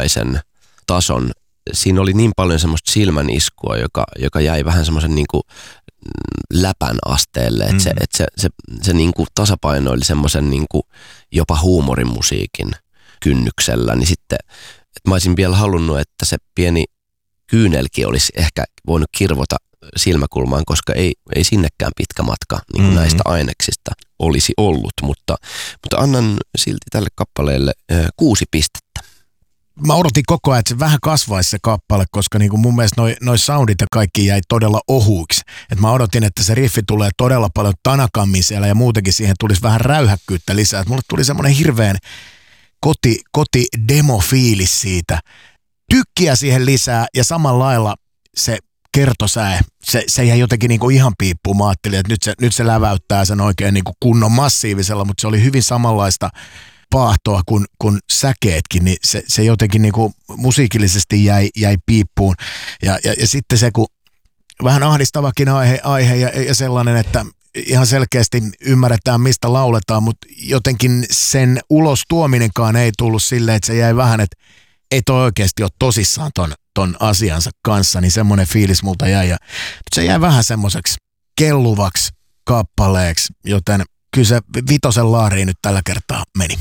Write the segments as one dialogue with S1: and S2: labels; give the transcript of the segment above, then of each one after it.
S1: erilaisen tason. Siinä oli niin paljon semmoista silmäniskua, joka jäi vähän semmoisen niin kuin läpän asteelle, että se niin kuin tasapainoili semmoisen niin kuin jopa huumorimusiikin kynnyksellä, niin sitten että mä olisin vielä halunnut, että se pieni kyynelki olisi ehkä voinut kirvota silmäkulmaan, koska ei sinnekään pitkä matka niin kuin näistä aineksista olisi ollut, mutta annan silti tälle kappaleelle 6 pistettä.
S2: Mä odotin koko ajan, että se vähän kasvaisi se kappale, koska niin kuin mun mielestä noi soundit ja kaikki jäi todella ohuiksi. Et mä odotin, että se riffi tulee todella paljon tanakammin siellä ja muutenkin siihen tulisi vähän räyhäkkyyttä lisää. Et mulle tuli semmoinen hirveän koti-demo-fiilis siitä. Tykkiä siihen lisää ja samalla lailla se kertosäe, se jäi jotenkin niinku ihan piippuun. Mä ajattelin, että nyt se läväyttää sen oikein niinku kunnon massiivisella, mutta se oli hyvin samanlaista paahtoa kuin säkeetkin, niin se jotenkin niinku musiikillisesti jäi piippuun. Ja sitten se, kun vähän ahdistavakin aihe ja sellainen, että ihan selkeästi ymmärretään, mistä lauletaan, mutta jotenkin sen ulos tuominenkaan ei tullut silleen, että se jäi vähän, että ei toi oikeasti ole tosissaan ton asiansa kanssa, niin semmoinen fiilis multa jäi. Ja se jäi vähän semmoiseksi kelluvaksi kappaleeksi, joten kyllä se 5 laariin nyt tällä kertaa meni.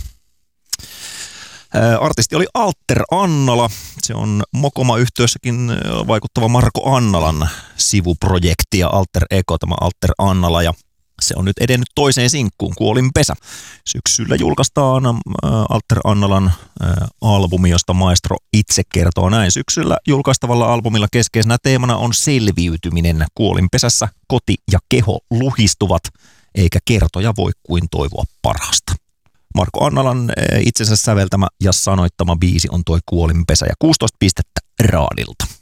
S3: Artisti oli Alter Annala. Se on Mokoma-yhtiössäkin vaikuttava Marko Annalan sivuprojekti ja Alter Ego, tämä Alter Annala. Ja se on nyt edennyt toiseen sinkkuun, Kuolinpesä. Syksyllä julkaistaan Alter Annalan albumi, josta maestro itse kertoo näin. Syksyllä julkaistavalla albumilla keskeisenä teemana on selviytyminen. Kuolinpesässä koti ja keho luhistuvat, eikä kertoja voi kuin toivoa parasta. Marko Annalan itsensä säveltämä ja sanoittama biisi on toi Kuolinpesä ja 16 pistettä Raadilta.